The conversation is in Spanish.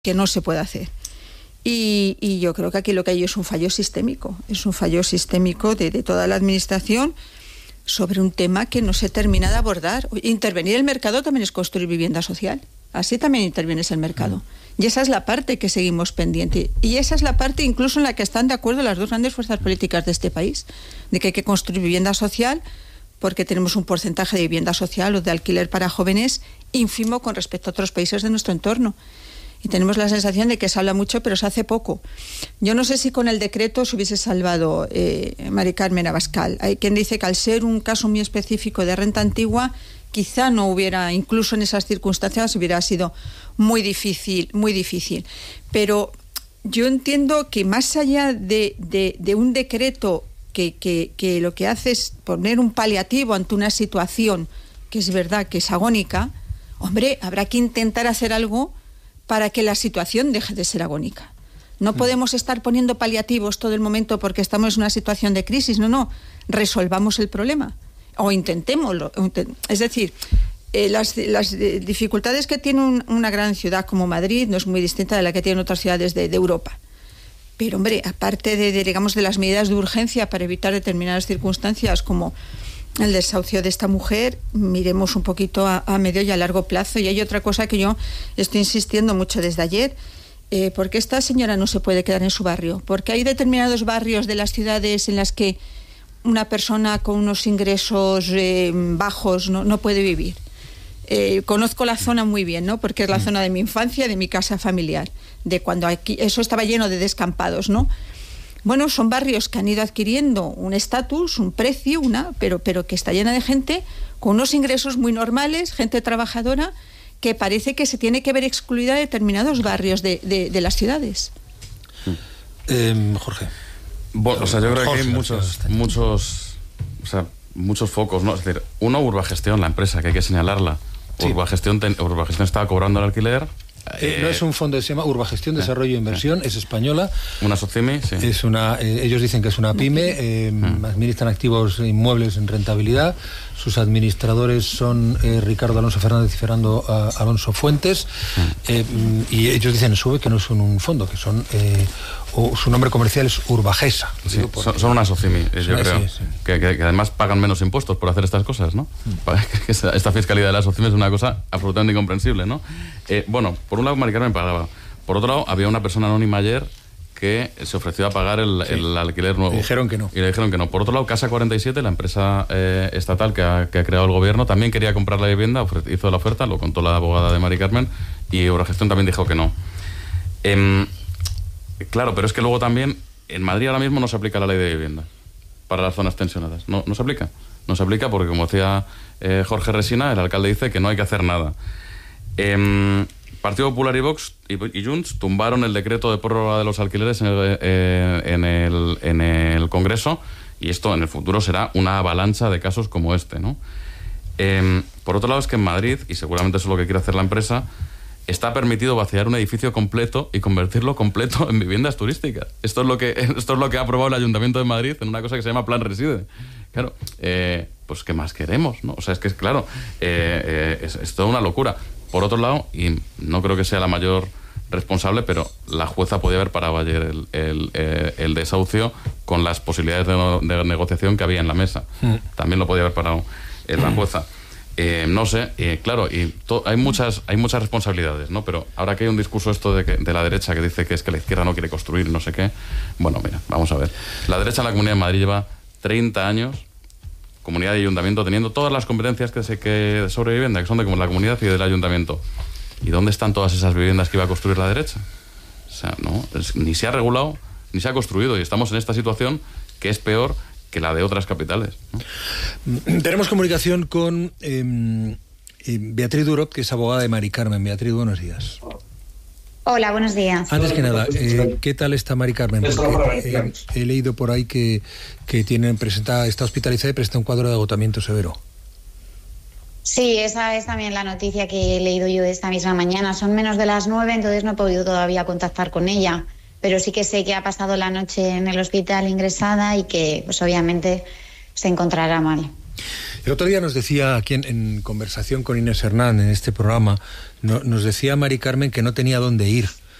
que no se puede hacer. Y yo creo que aquí lo que hay es un fallo sistémico, de toda la administración sobre un tema que no se termina de abordar. Intervenir el mercado también es construir vivienda social, así también intervienes el mercado. Y esa es la parte que seguimos pendiente. Y esa es la parte incluso en la que están de acuerdo las dos grandes fuerzas políticas de este país, de que hay que construir vivienda social porque tenemos un porcentaje de vivienda social o de alquiler para jóvenes ínfimo con respecto a otros países de nuestro entorno. Y tenemos la sensación de que se habla mucho, pero se hace poco. Yo no sé si con el decreto se hubiese salvado Mari Carmen Abascal. Hay quien dice que al ser un caso muy específico de renta antigua, quizá no hubiera, incluso en esas circunstancias, hubiera sido muy difícil. Pero yo entiendo que más allá de un decreto que lo que hace es poner un paliativo ante una situación que es verdad que es agónica, hombre, habrá que intentar hacer algo para que la situación deje de ser agónica. No podemos estar poniendo paliativos todo el momento porque estamos en una situación de crisis. No, resolvamos el problema o intentémoslo. Es decir, las dificultades que tiene una gran ciudad como Madrid no es muy distinta de la que tienen otras ciudades de Europa. Pero, hombre, aparte de las medidas de urgencia para evitar determinadas circunstancias como el desahucio de esta mujer, miremos un poquito a medio y a largo plazo. Y hay otra cosa que yo estoy insistiendo mucho desde ayer, porque esta señora no se puede quedar en su barrio, porque hay determinados barrios de las ciudades en las que una persona con unos ingresos bajos no puede vivir. Conozco la zona muy bien, ¿no? Porque es la zona de mi infancia, de mi casa familiar, de cuando aquí eso estaba lleno de descampados, ¿no? Bueno, son barrios que han ido adquiriendo un estatus, un precio, pero que está llena de gente con unos ingresos muy normales, gente trabajadora, que parece que se tiene que ver excluida de determinados barrios de las ciudades. Jorge. Bueno, yo creo que hay muchos focos, ¿no? Es decir, Urbagestión, la empresa, que hay que señalarla. Sí. Urbagestión estaba cobrando el alquiler. No es un fondo, se llama Urbagestión Desarrollo e Inversión, es española. Una SOCIMI, sí. Ellos dicen que es una pyme, administran activos inmuebles en rentabilidad. Sus administradores son Ricardo Alonso Fernández y Fernando Alonso Fuentes. Y ellos dicen en SUBE que no son un fondo, que son... su nombre comercial es Urbagesa. Sí, son una SOCIMI, yo creo. Sí. Que además pagan menos impuestos por hacer estas cosas, ¿no? Esta fiscalidad de las SOCIMI es una cosa absolutamente incomprensible, ¿no? Bueno, por un lado Mari Carmen pagaba. Por otro lado, había una persona anónima ayer que se ofreció a pagar el alquiler nuevo. Y dijeron que no. Por otro lado, Casa 47, la empresa estatal que ha creado el gobierno, también quería comprar la vivienda, hizo la oferta, lo contó la abogada de Mari Carmen, y Urbagestión también dijo que no. Claro, pero es que luego también en Madrid ahora mismo no se aplica la ley de vivienda para las zonas tensionadas. No se aplica. No se aplica porque, como decía Jorge Resina, el alcalde dice que no hay que hacer nada. Partido Popular y Vox y Junts tumbaron el decreto de prórroga de los alquileres en el Congreso, y esto en el futuro será una avalancha de casos como este, ¿no? Por otro lado, es que en Madrid, y seguramente eso es lo que quiere hacer la empresa, está permitido vaciar un edificio completo y convertirlo completo en viviendas turísticas. Esto es lo que ha aprobado el Ayuntamiento de Madrid en una cosa que se llama Plan Reside. Claro, pues ¿qué más queremos, no? O sea, es que claro, es toda una locura. Por otro lado, y no creo que sea la mayor responsable, pero la jueza podía haber parado ayer el desahucio con las posibilidades de negociación que había en la mesa. También lo podía haber parado la jueza. No sé, claro, hay muchas responsabilidades, ¿no? Pero ahora que hay un discurso esto de la derecha que dice que es que la izquierda no quiere construir, no sé qué. Bueno, mira, vamos a ver. La derecha en la Comunidad de Madrid lleva 30 años, comunidad y ayuntamiento, teniendo todas las competencias que sobre vivienda, que son de la comunidad y del ayuntamiento. ¿Y dónde están todas esas viviendas que iba a construir la derecha? O sea, no, ni se ha regulado, ni se ha construido, y estamos en esta situación que es peor que la de otras capitales, ¿no? Tenemos comunicación con Beatriz Durot, que es abogada de Mari Carmen. Beatriz, buenos días. Hola, buenos días. Antes que nada, ¿qué tal está Mari Carmen? Porque he leído por ahí que está hospitalizada y presenta un cuadro de agotamiento severo. Sí, esa es también la noticia que he leído yo esta misma mañana. Son menos de las 9, entonces no he podido todavía contactar con ella, pero sí que sé que ha pasado la noche en el hospital ingresada y que, pues obviamente, se encontrará mal. El otro día nos decía aquí en conversación con Inés Hernán en este programa, nos decía Mari Carmen que no tenía dónde ir,